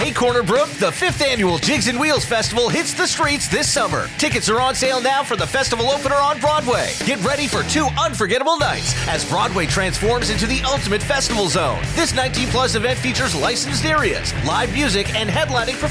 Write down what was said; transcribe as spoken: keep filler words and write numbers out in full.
Hey Corner Brook, the fifth annual Jigs and Wheels Festival hits the streets this summer. Tickets are on sale now for the festival opener on Broadway. Get ready for two unforgettable nights as Broadway transforms into the ultimate festival zone. This nineteen plus event features licensed areas, live music, and headlining performances.